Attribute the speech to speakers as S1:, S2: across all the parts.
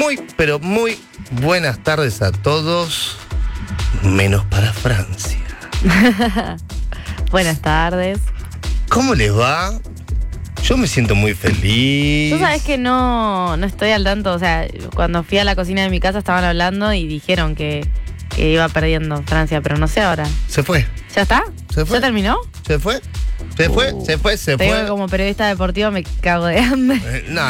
S1: Muy, pero muy buenas tardes a todos, menos para Francia.
S2: Buenas tardes.
S1: ¿Cómo les va? Yo me siento muy feliz.
S2: Tú sabes que no estoy al tanto, o sea, cuando fui a la cocina de mi casa estaban hablando y dijeron que iba perdiendo Francia, pero no sé ahora.
S1: Se fue.
S2: ¿Ya está?
S1: ¿Se fue?
S2: ¿Ya terminó?
S1: ¿Se fue? Se fue.
S2: Te digo que como periodista deportivo me cago de hambre.
S1: No.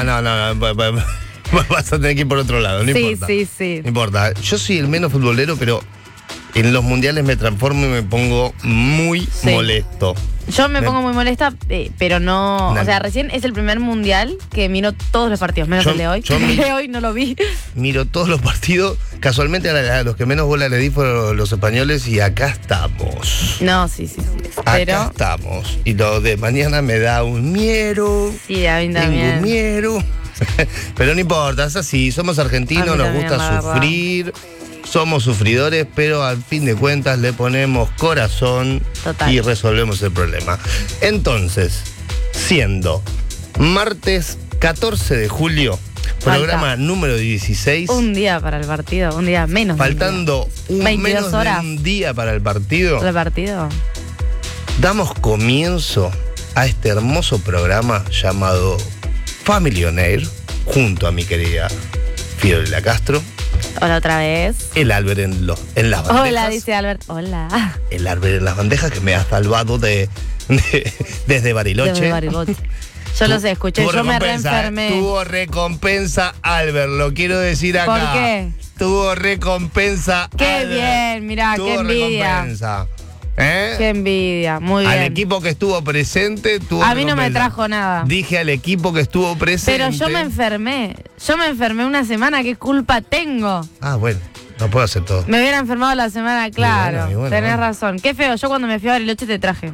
S1: Vas a tener que ir por otro lado, no importa.
S2: Sí.
S1: No importa. Yo soy el menos futbolero, pero en los mundiales me transformo y me pongo muy molesto.
S2: Yo me pongo muy molesta, pero no...
S1: No.
S2: O sea, recién es el primer mundial que miro todos los partidos, menos el de hoy. El de hoy no lo vi.
S1: Miro todos los partidos. Casualmente a los que menos bola le di fueron los españoles y acá estamos.
S2: No, sí.
S1: Acá estamos. Y lo de mañana me da un miedo.
S2: Sí, a mí
S1: Tengo
S2: también.
S1: un miedo. Pero no importa, es así. Somos argentinos, nos
S2: también,
S1: gusta
S2: la
S1: sufrir. Somos sufridores, pero al fin de cuentas le ponemos corazón.
S2: Total.
S1: Y resolvemos el problema. Entonces, siendo martes 14 de julio, programa número 16.
S2: Un día para el partido, un día menos.
S1: Faltando
S2: 22 horas.
S1: de un día para el partido.
S2: ¿El partido?
S1: Damos comienzo a este hermoso programa llamado Family On Air, junto a mi querida Fiorella Castro.
S2: Hola otra vez.
S1: El Albert en las bandejas.
S2: Hola, dice Albert. Hola.
S1: El Albert en las bandejas que me ha salvado desde Bariloche.
S2: Desde Bariloche. Yo lo sé, escuché, yo me reenfermé.
S1: Tuvo recompensa, Albert, lo quiero decir acá.
S2: ¿Por qué?
S1: Tuvo recompensa,
S2: Qué
S1: Albert.
S2: bien, mirá,
S1: Tuvo
S2: qué envidia.
S1: recompensa. Qué
S2: envidia, muy bien.
S1: Al equipo que estuvo presente, tuvo
S2: A mí no me
S1: recompensa.
S2: trajo nada.
S1: Dije al equipo que estuvo presente.
S2: Pero yo me enfermé. Yo me enfermé una semana, ¿qué culpa tengo?
S1: Ah, bueno, no puedo hacer todo.
S2: Me hubieran enfermado la semana, claro.
S1: Y bueno,
S2: Tenés razón. Qué feo, yo cuando me fui a Bariloche te traje.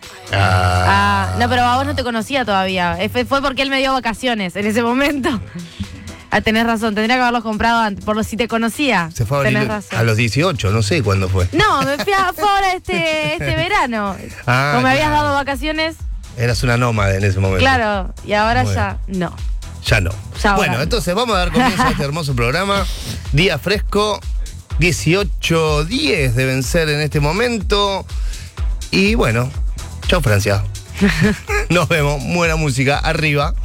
S1: Ah.
S2: No, pero a vos no te conocía todavía. Fue porque él me dio vacaciones en ese momento. Tenés razón, tendría que haberlos comprado antes, por si te conocía.
S1: Se fue a
S2: Tenés
S1: Bariloche
S2: razón.
S1: a los 18, no sé cuándo fue.
S2: No, me fui ahora este verano. Como me habías dado vacaciones,
S1: Eras una nómada en ese momento.
S2: claro, y ahora
S1: Bueno.
S2: ya no.
S1: Ya no.
S2: Ya
S1: Bueno,
S2: ahora.
S1: entonces vamos a dar comienzo a este hermoso programa. Día fresco, 18:10 deben ser en este momento. Y bueno, chau Francia. Nos vemos, buena música, arriba.